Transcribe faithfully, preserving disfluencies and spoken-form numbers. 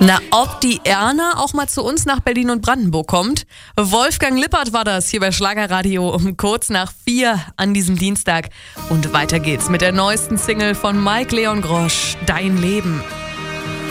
Na, ob die Erna auch mal zu uns nach Berlin und Brandenburg kommt? Wolfgang Lippert war das hier bei Schlagerradio um kurz nach vier an diesem Dienstag. Und weiter geht's mit der neuesten Single von Mike Leon Grosch, Dein Leben.